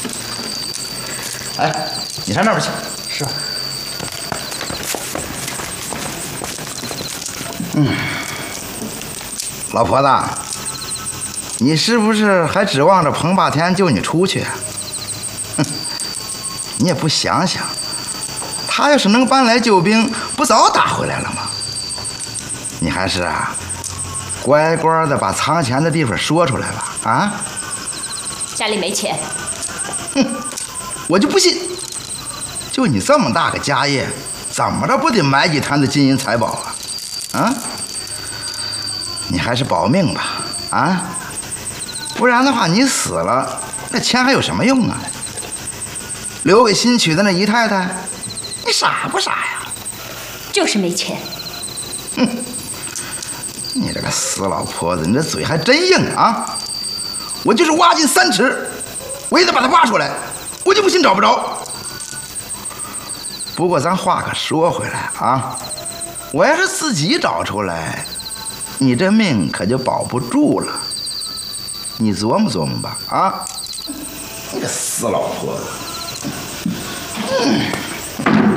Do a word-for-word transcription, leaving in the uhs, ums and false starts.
哎，你上那边去。 是。 嗯，老婆子，你是不是还指望着彭霸天救你出去？哼，你也不想想，他要是能搬来救兵，不早打回来了吗？你还是啊，乖乖的把藏钱的地方说出来吧。啊？ 家里没钱。 哼，我就不信，就你这么大个家业，怎么着不得买几坛子金银财宝啊？啊？你还是保命吧。啊？不然的话，你死了，那钱还有什么用啊？留给新娶的那姨太太，你傻不傻呀？ 就是没钱。 哼，你这个死老婆子，你这嘴还真硬啊！我就是挖进三尺，我也得把它挖出来，我就不信找不着。不过咱话可说回来啊，我要是自己找出来，你这命可就保不住了。你琢磨琢磨吧，啊！你个死老婆子！嗯